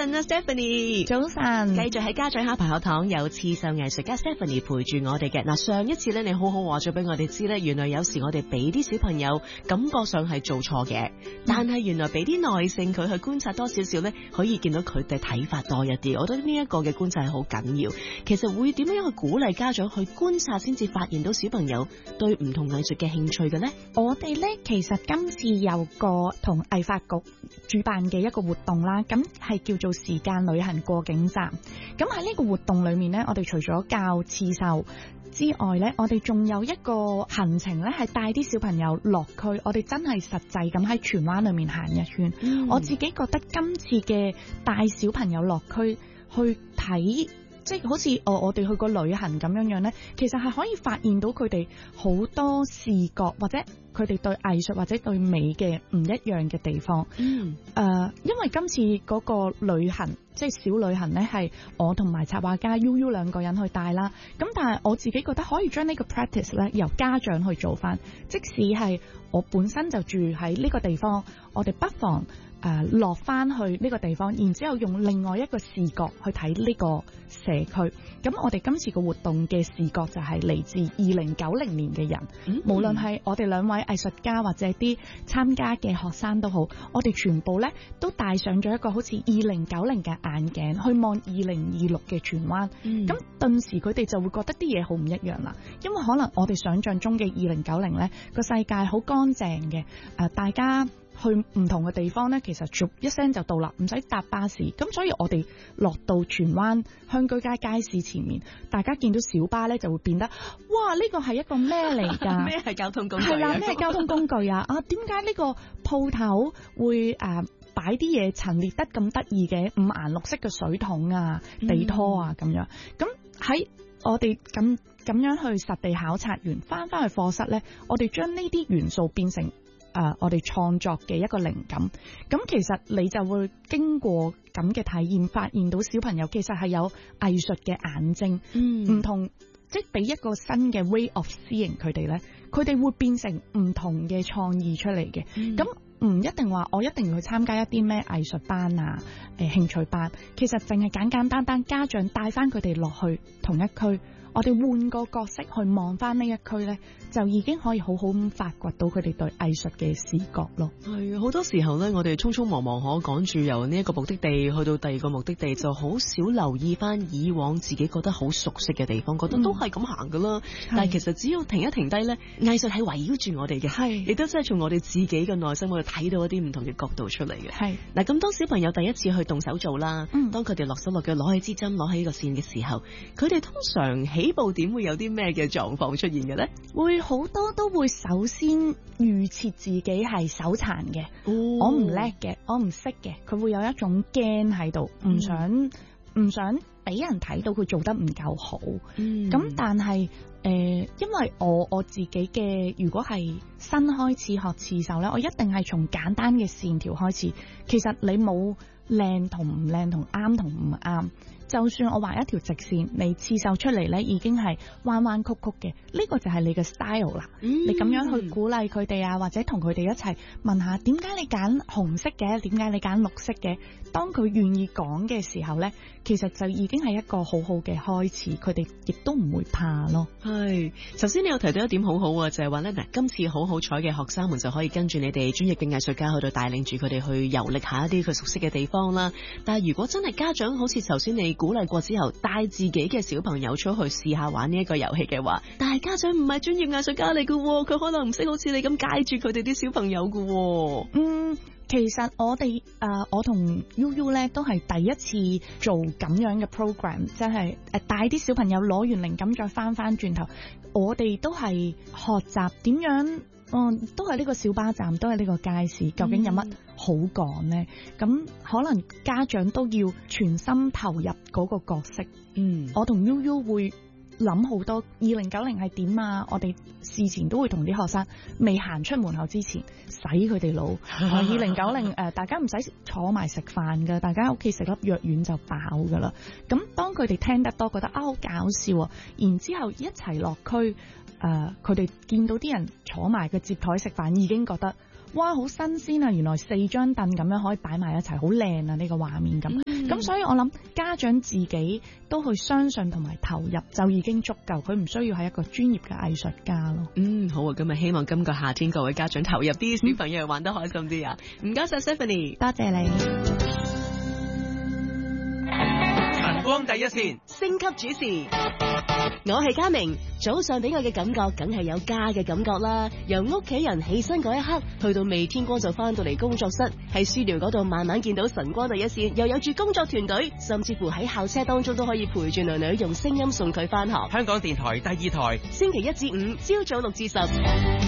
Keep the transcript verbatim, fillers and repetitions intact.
晨啊 ，Stephanie， 早晨， 繼續喺家長考排學堂有刺繡藝術家 Stephanie 陪住我哋嘅。嗱，上一次咧，你好好話咗俾我哋知咧，原來有時我哋俾啲小朋友感覺上係做錯嘅，但係原來俾啲耐性佢去觀察多少少咧，可以見到佢哋睇法多一啲。我覺得呢一個嘅觀察係好緊要。其實會點樣去鼓勵家長去觀察，先至發現到小朋友對唔同藝術嘅興趣嘅咧？ 我哋咧其實今次有個同藝發局主辦嘅一個活動啦，咁係叫做時間旅行過境站。咁喺呢個活動裏面咧，我哋除咗教刺繡之外咧，我哋仲有一個行程咧，係帶啲小朋友落區，我哋真係實際咁喺荃灣裏面行一圈。嗯、我自己覺得今次嘅帶小朋友落區去睇，即係好似我我哋去個旅行咁樣樣咧，其實係可以發現到佢哋好多視覺或者佢哋對藝術或者對美嘅唔一樣嘅地方。嗯，誒、呃，因為今次嗰個旅行即係小旅行咧，係我同埋插畫家 U U 兩個人去帶啦。咁但係我自己覺得可以將呢個 practice 咧由家長去做翻，即使係我本身就住喺呢個地方，我哋不妨誒落翻去呢個地方，然之後用另外一個視覺去睇呢個社區。咁我哋今次個活動嘅視覺就係嚟自二零九零年嘅人，嗯、無論係我哋兩位藝術家或者啲參加嘅學生都好，我哋全部咧都戴上咗一個好似二零九零嘅眼鏡去望二零二六嘅荃灣。咁、嗯、頓時佢哋就會覺得啲嘢好唔一樣啦，因為可能我哋想象中嘅二零九零咧個世界好乾淨嘅，誒大家去唔同嘅地方咧，其實逐一聲就到啦，唔使搭巴士。咁所以我哋落到荃灣香居街街市前面，大家見到小巴咧就會變得，哇！呢個係一個咩嚟㗎？咩係交通工具？係啦，咩交通工具啊？啊，點解呢個鋪頭會誒擺啲嘢陳列得咁得意嘅？五顏六色嘅水桶啊、地拖啊咁樣。咁喺我哋咁咁樣去實地考察完，翻返去課室咧，我哋將呢啲元素變成誒、uh, 我哋創作嘅一個靈感。咁其實你就會經過咁嘅體驗，發現到小朋友其實係有藝術嘅眼睛，唔、嗯、同，即係俾一個新嘅 way of seeing 佢哋咧，佢哋會變成唔同嘅創意出嚟嘅。咁唔、嗯、一定話我一定要去參加一啲咩藝術班啊、誒、呃、興趣班，其實淨係簡簡單單家長帶翻佢哋落去同一區，我哋換個角色去望翻呢一區咧，就已經可以好好咁發掘到佢哋對藝術嘅視覺咯。係好多時候咧，我哋匆匆忙忙可趕住由呢一個目的地去到第二個目的地，就好少留意翻以往自己覺得好熟悉嘅地方，覺得都係咁行噶啦。嗯、但係其實只要停一停低咧，藝術係圍繞住我哋嘅，係亦都真係從我哋自己嘅內心，我哋睇到一啲唔同嘅角度出嚟嘅。係嗱，咁當小朋友第一次去動手做啦，嗯、當佢哋落手落腳攞起支針攞起呢個線嘅時候，佢哋通常起步點會有啲咩嘅狀況出現嘅咧？會好多都會首先預設自己係手殘嘅，哦、我唔叻嘅，我唔識嘅，佢會有一種驚喺度，唔、嗯、想唔想俾人睇到佢做得唔夠好。咁、嗯、但係誒、呃，因為我我自己嘅，如果係新開始學刺繡咧，我一定係從簡單嘅線條開始。其實你冇靚同唔靚同啱同唔啱。就算我畫一條直線，你刺繡出嚟咧，已經係彎彎曲曲嘅，呢、這個就係你嘅 style 啦。嗯、你咁樣去鼓勵佢哋啊，或者同佢哋一齊問下點解你揀紅色嘅，點解你揀綠色嘅？當佢願意講嘅時候咧，其實就已經係一個好好嘅開始，佢哋亦都唔會怕咯。係，頭先你有提到一點好好啊，就係話咧嗱，今次好好彩嘅學生們就可以跟住你哋專業嘅藝術家去到帶領住佢哋去遊歷下一啲佢熟悉嘅地方啦。但係如果真係家長好似頭先你鼓勵過之後，帶自己嘅小朋友出去試下玩呢一個遊戲嘅話，但係家長唔係專業藝術家嚟嘅，佢可能唔識好似你咁介住佢哋啲小朋友嘅。嗯。其實我哋誒、呃，我同 U U 咧都係第一次做咁樣嘅 program，即係誒帶啲小朋友攞完靈感再翻翻轉頭，我哋都係學習點樣，嗯，都係呢個小巴站，都係呢個街市，究竟有乜好講呢？咁、嗯、可能家長都要全心投入嗰個角色。嗯，我同 U U 會諗好多二零九零係點啊！我哋事前都會同啲學生未行出門口之前洗佢哋腦。二零九零誒，大家唔使坐埋食飯㗎，大家喺屋企食粒藥丸就飽㗎啦。咁當佢哋聽得多，覺得啊好搞笑啊，然之後一齊落區誒，佢哋見到啲人坐埋個接台食飯，已經覺得哇好新鮮啊！原來四張凳咁樣可以擺埋一齊，好靚啊！呢個畫面咁。 咁、嗯、所以我諗家長自己都去相信同埋投入就已經足夠，佢唔需要係一個專業嘅藝術家咯。 嗯，好啊，咁啊希望今個夏天各位家長投入啲，小朋友玩得開心啲啊！唔該晒 Stephanie， 多謝你。 晨光第一線， 星級主持，我係嘉明。早上俾我嘅感覺，梗係有家嘅感覺啦。由屋企人起身嗰一刻，去到未天光就翻到嚟工作室，喺書寮嗰度慢慢見到晨光第一線，又有住工作團隊，甚至乎喺校車當中都可以陪住女女用聲音送佢翻學。 香港電台第二台， 星期一至五朝早六至十。